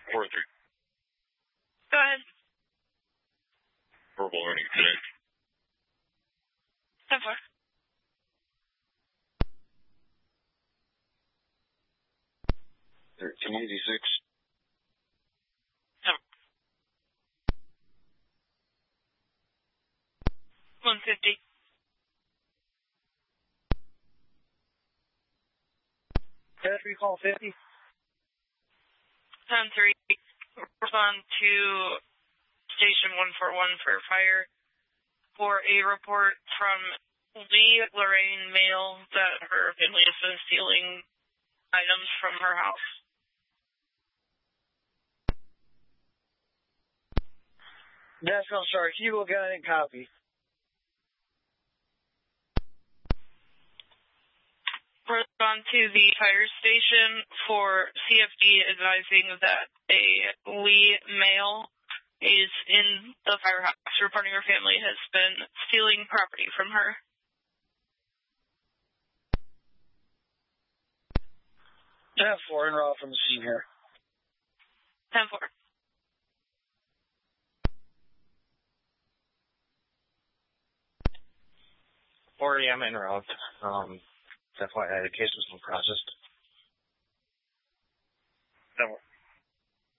4-3. Go ahead. Verbal warning today. 10-4. Can easy 6. 150. Country call 50. 10-3. Respond to Station 141 for fire for a report from Lee Lorraine male that her family has been stealing items from her house. National Shark, Eagle Gun and copy. Respond to the fire station for CFD advising that a Lee male is in the firehouse reporting her family has been stealing property from her. F4 and raw from the scene here. 10-4. Already I'm en route. FYI, the case was still processed. 10-4.